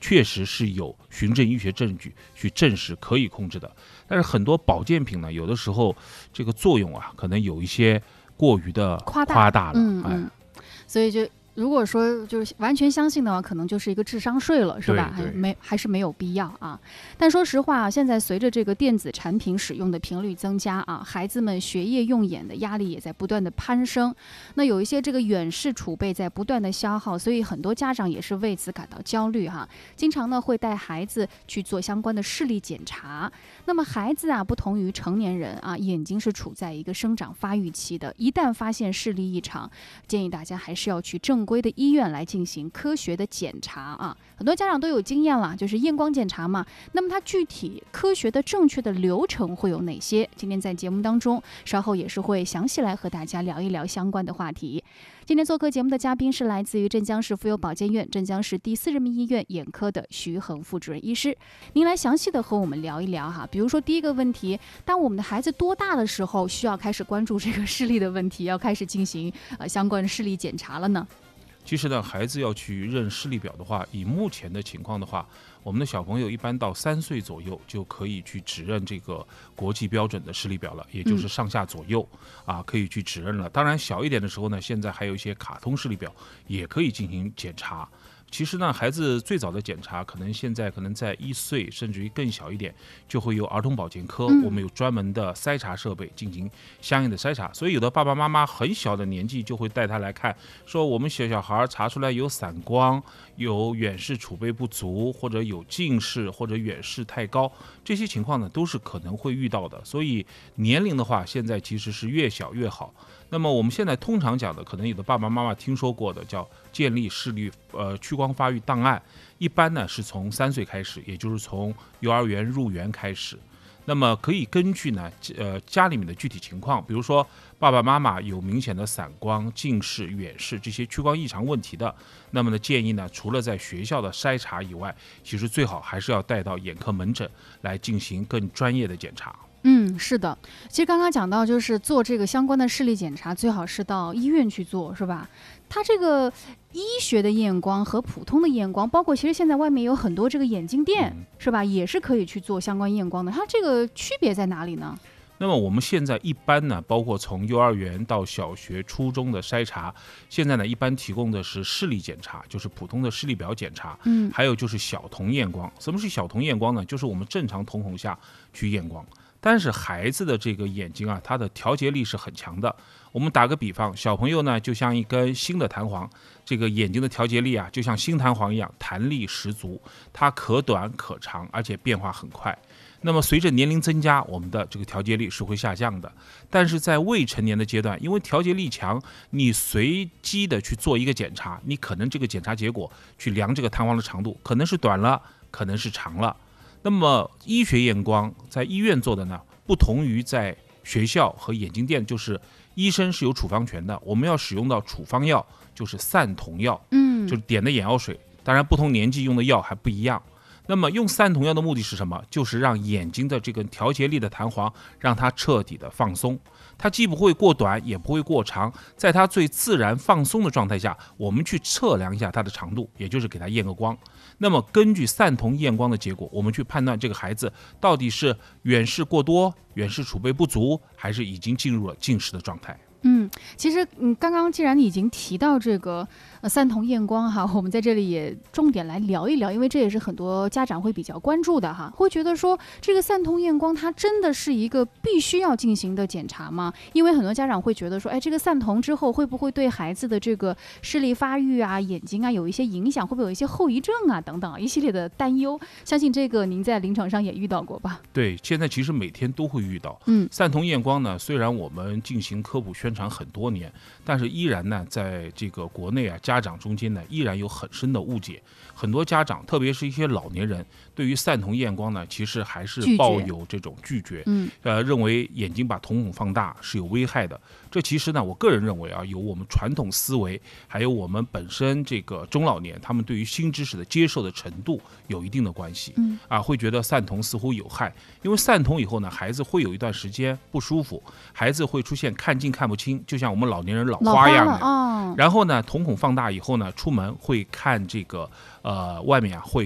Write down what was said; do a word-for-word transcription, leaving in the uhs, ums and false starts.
确实是有循证医学证据去证实可以控制的。但是很多保健品呢，有的时候这个作用啊，可能有一些过于的夸大夸大了， 嗯哎， 嗯，所以就如果说就是完全相信的话，可能就是一个智商税了，是吧？ 对对还没还是没有必要啊。但说实话啊，现在随着这个电子产品使用的频率增加啊，孩子们学业用眼的压力也在不断的攀升。那有一些这个远视储备在不断的消耗，所以很多家长也是为此感到焦虑哈。经常呢会带孩子去做相关的视力检查。那么孩子啊，不同于成年人啊，眼睛是处在一个生长发育期的，一旦发现视力异常，建议大家还是要去正规的医院来进行科学的检查啊。很多家长都有经验了，就是验光检查嘛。那么它具体科学的正确的流程会有哪些？今天在节目当中，稍后也是会详细来和大家聊一聊相关的话题。今天做客节目的嘉宾是来自于镇江市妇幼保健院镇江市第四人民医院眼科的徐恒副主任医师，您来详细的和我们聊一聊哈。比如说第一个问题，当我们的孩子多大的时候需要开始关注这个视力的问题，要开始进行呃相关的视力检查了呢？ 其实呢，孩子要去认视力表的话，以目前的情况的话，我们的小朋友一般到三岁左右就可以去指认这个国际标准的视力表了，也就是上下左右、嗯、啊，可以去指认了。当然小一点的时候呢，现在还有一些卡通视力表也可以进行检查。其实呢，孩子最早的检查可能现在可能在一岁甚至于更小一点，就会有儿童保健科、嗯、我们有专门的筛查设备进行相应的筛查。所以有的爸爸妈妈很小的年纪就会带他来看，说我们小小孩查出来有散光，有远视储备不足，或者有近视，或者远视太高，这些情况呢都是可能会遇到的。所以年龄的话，现在其实是越小越好。那么我们现在通常讲的，可能有的爸爸妈妈听说过的叫建立视力呃屈光发育档案，一般呢是从三岁开始，也就是从幼儿园入园开始。那么可以根据呢呃家里面的具体情况，比如说爸爸妈妈有明显的散光、近视、远视这些屈光异常问题的，那么呢建议呢除了在学校的筛查以外，其实最好还是要带到眼科门诊来进行更专业的检查。 嗯，是的，其实刚刚讲到，就是做这个相关的视力检查，最好是到医院去做，是吧？它这个医学的验光和普通的验光，包括其实现在外面有很多这个眼镜店，嗯、是吧？也是可以去做相关验光的。它这个区别在哪里呢？ 那么我们现在一般呢，包括从幼儿园到小学、初中的筛查，现在呢一般提供的是视力检查，就是普通的视力表检查，嗯，还有就是小瞳验光。什么是小瞳验光呢？就是我们正常瞳孔下去验光。但是孩子的这个眼睛啊，它的调节力是很强的。我们打个比方，小朋友呢就像一根新的弹簧，这个眼睛的调节力啊，就像新弹簧一样，弹力十足，它可短可长，而且变化很快。那么随着年龄增加，我们的这个调节力是会下降的。但是在未成年的阶段，因为调节力强，你随机的去做一个检查，你可能这个检查结果去量这个弹簧的长度，可能是短了，可能是长了。那么医学验光在医院做的呢，不同于在学校和眼镜店，就是医生是有处方权的，我们要使用到处方药，就是散瞳药，嗯，就是点的眼药水。当然不同年纪用的药还不一样。那么用散瞳药的目的是什么？就是让眼睛的这个调节力的弹簧让它彻底的放松，它既不会过短也不会过长，在它最自然放松的状态下，我们去测量一下它的长度，也就是给它验个光。那么根据散瞳验光的结果，我们去判断这个孩子到底是远视过多、远视储备不足，还是已经进入了近视的状态。 嗯，其实嗯，刚刚既然已经提到这个呃散瞳验光哈，我们在这里也重点来聊一聊，因为这也是很多家长会比较关注的哈，会觉得说这个散瞳验光它真的是一个必须要进行的检查吗？因为很多家长会觉得说，哎，这个散瞳之后会不会对孩子的这个视力发育啊、眼睛啊有一些影响，会不会有一些后遗症啊等等一系列的担忧？相信这个您在临床上也遇到过吧？ 对，现在其实每天都会遇到。嗯，散瞳验光呢，虽然我们进行科普宣传很多年，但是依然呢，在这个国内啊，家长中间呢，依然有很深的误解。很多家长，特别是一些老年人，对于散瞳验光呢，其实还是抱有这种拒绝，嗯，呃，认为眼睛把瞳孔放大是有危害的。这其实呢，我个人认为啊，有我们传统思维，还有我们本身这个中老年他们对于新知识的接受的程度有一定的关系，嗯，啊，会觉得散瞳似乎有害，因为散瞳以后呢，孩子会有一段时间不舒服，孩子会出现看近看不清，就像我们老年人老花一样的，哦，然后呢，瞳孔放大以后呢，出门会看这个呃外面啊会